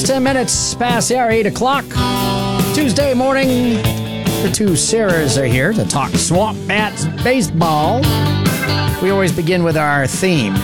Just 10 minutes past the hour, 8 o'clock. Tuesday morning, the two Sarahs are here to talk Swamp Bats baseball. We always begin with our theme.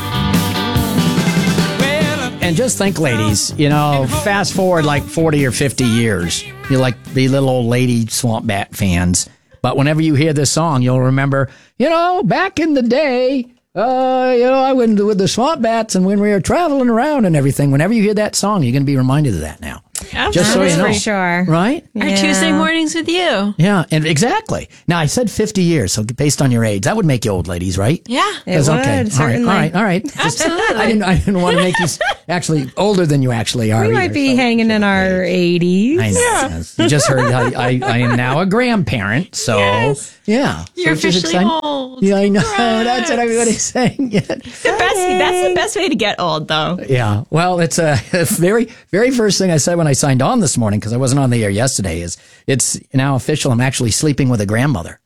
And just think, ladies, fast forward like 40 or 50 years. You're like the little old lady Swamp Bat fans. But whenever you hear this song, you'll remember, back in the day, I went with the Swamp Bats and when we were traveling around and everything. Whenever you hear that song, you're going to be reminded of that now. Absolutely. Just so you know. For sure. Right? Our Tuesday mornings with you. Yeah, and exactly. Now, I said 50 years, so based on your age, that would make you old ladies, right? Yeah, it would, certainly. All right. Absolutely. I didn't want to make you actually older than you actually are. We might be hanging in our 80s. I know. Yeah. You just heard I am now a grandparent, so yeah. You're so officially old. Yeah, I know. Right. That's what everybody's saying. Yeah. That's the best way to get old, though. Yeah. Well, it's a very, very first thing I said when I signed on this morning, because I wasn't on the air yesterday, is it's now official. I'm actually sleeping with a grandmother.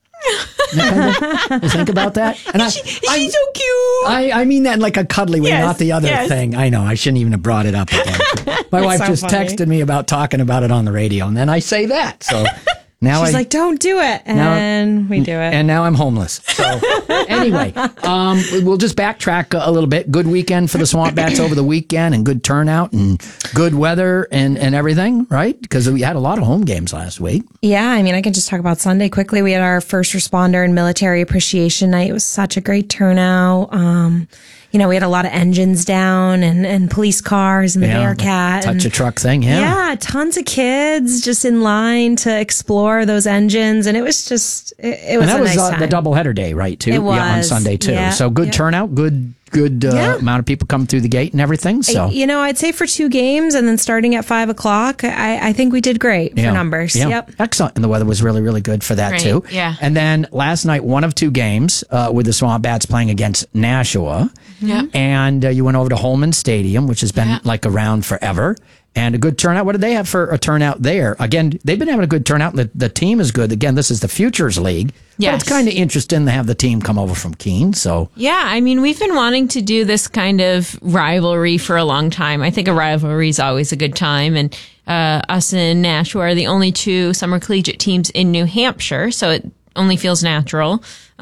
You think about that? And She's so cute. I mean that in like a cuddly way, Yes, not the other yes. thing. I know. I shouldn't even have brought it up again. My wife so just funny. texted me about talking about it on the radio, and then I say that. So now She's like, don't do it. And we do it. And now I'm homeless. So anyway, we'll just backtrack a little bit. Good weekend for the Swamp Bats over the weekend, and good turnout and good weather and everything, right? Because we had a lot of home games last week. Yeah, I mean, I can just talk about Sunday quickly. We had our first responder and military appreciation night. It was such a great turnout. We had a lot of engines down and police cars and the Bearcat. Touch a truck thing, Yeah, tons of kids just in line to explore those engines. And it was just, it was and that a was nice time. the doubleheader day, right, too? It was. Yeah, on Sunday, too. Yeah, So good turnout, good amount of people come through the gate and everything. So I'd say for 2 games and then starting at 5 o'clock, I think we did great for numbers. Yeah. Yep. Excellent. And the weather was really, really good for that, Right, too. yeah. And then last night, one of 2 games with the Swamp Bats playing against Nashua. Yeah. And you went over to Holman Stadium, which has been like around forever. And a good turnout. What did they have for a turnout there? Again, they've been having a good turnout. The team is good. Again, this is the Futures League. Yes. But it's kind of interesting to have the team come over from Keene. So Yeah, I mean, we've been wanting to do this kind of rivalry for a long time. I think a rivalry is always a good time. And us and Nashua are the only 2 summer collegiate teams in New Hampshire, so it only feels natural.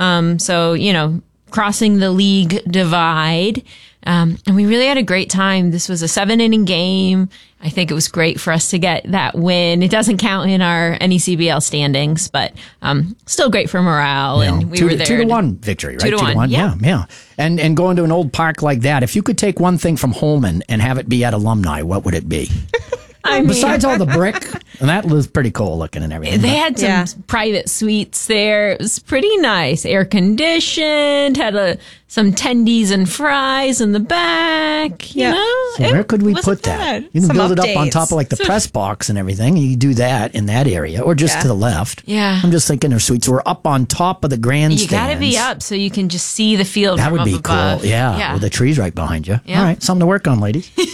Crossing the league divide. And we really had a great time. This was a 7-inning game. I think it was great for us to get that win. It doesn't count in our NECBL standings, but still great for morale. And we were there. 2-1 victory, right? 2-1. Yeah. And going to an old park like that, if you could take one thing from Holman and have it be at Alumni, what would it be? Besides all the brick, and that was pretty cool looking and everything. They had some private suites there. It was pretty nice. Air conditioned, had some tendies and fries in the back. You know? So where could we put that? bad. You can Some build it up on updates. top of like the press box and everything. You do that in that area or just to the left. Yeah. I'm just thinking their suites were up on top of the grandstands. You got to be up so you can just see the field That from would up be above. cool. Yeah. With the trees right behind you. Yeah. All right. Something to work on, ladies. We're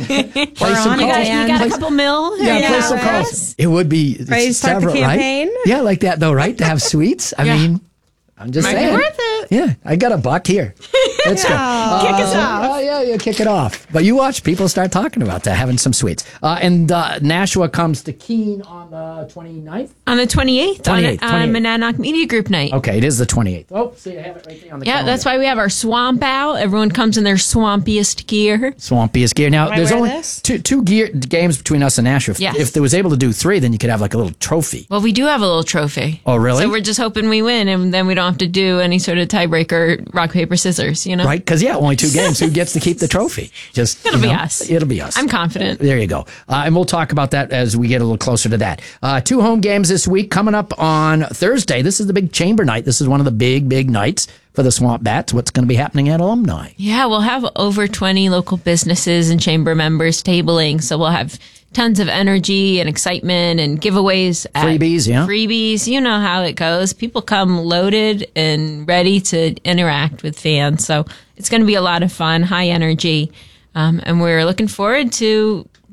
on it, You Dan. got a couple mil? Yeah, play some for calls. us. It would be Ready to start the several, campaign? Right? Yeah, like that though, right? To have suites. I mean, I'm just Might be saying. worth it. Yeah, I got $1 here. Let's go. Kick us off. Oh, yeah, kick it off. But you watch people start talking about that, having some sweets. And Nashua comes to Keene on the 29th? On the 28th, 28th. on Monadnock Media Group night. Okay, it is the 28th. Oh, see, I have it right there on the calendar. That's why we have our swamp out. Everyone comes in their swampiest gear. Swampiest gear. Now, I there's wear only this? two games between us and Nashua. Yes. If they was able to do 3, then you could have like a little trophy. Well, we do have a little trophy. Oh, really? So we're just hoping we win, and then we don't have to do any sort of tiebreaker, rock, paper, scissors, you know? Right? Because, only 2 games. Who gets to keep the trophy? It'll be us. It'll be us. I'm confident. There you go. And we'll talk about that as we get a little closer to that. 2 home games this week coming up on Thursday. This is the big chamber night. This is one of the big, big nights for the Swamp Bats. What's going to be happening at Alumni? Yeah, we'll have over 20 local businesses and chamber members tabling. So we'll have tons of energy and excitement and giveaways. Freebies, yeah. Freebies. You know how it goes. People come loaded and ready to interact with fans. So it's going to be a lot of fun, high energy. And we're looking forward to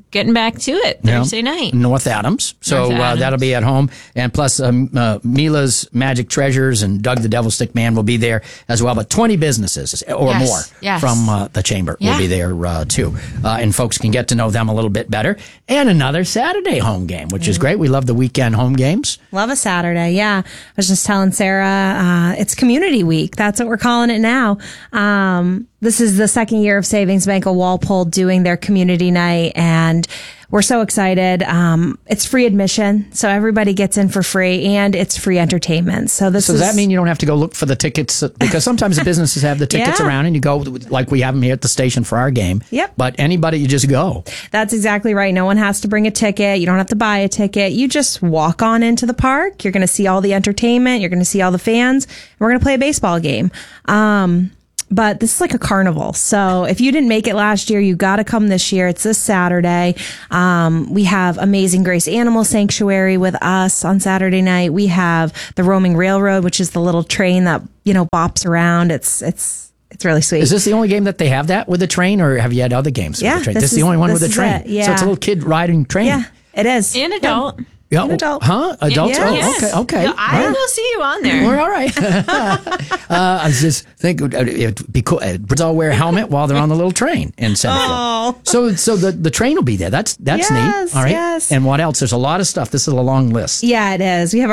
getting back to it Thursday night. North Adams. So North Adams. That'll be at home. And plus Mila's Magic Treasures and Doug the Devil Stick Man will be there as well. But 20 businesses or more from the Chamber will be there too. And folks can get to know them a little bit better. And another Saturday home game, which is great. We love the weekend home games. Love a Saturday. Yeah. I was just telling Sarah, it's community week. That's what we're calling it now. This is the second year of Savings Bank of Walpole doing their community night, and we're so excited. It's free admission, so everybody gets in for free, and it's free entertainment. So does that mean you don't have to go look for the tickets? Because sometimes the businesses have the tickets around, and you go like we have them here at the station for our game. Yep. But anybody, you just go. That's exactly right. No one has to bring a ticket. You don't have to buy a ticket. You just walk on into the park. You're going to see all the entertainment. You're going to see all the fans. And we're going to play a baseball game. But this is like a carnival. So if you didn't make it last year, you got to come this year. It's this Saturday. We have Amazing Grace Animal Sanctuary with us on Saturday night. We have the Roaming Railroad, which is the little train that, bops around. It's really sweet. Is this the only game that they have that with the train, or have you had other games with the train? This is the only one with the train. Yeah. So it's a little kid riding train. Yeah, it is. And adult. Yeah. An adult. Huh? Adults? Yes. Oh, okay. No, I will see you on there. We're all right. I was just thinking it'd be cool. Birds all wear a helmet while they're on the little train in Centerville. So the train will be there. That's neat. All right. Yes. And what else? There's a lot of stuff. This is a long list. Yeah, it is. We have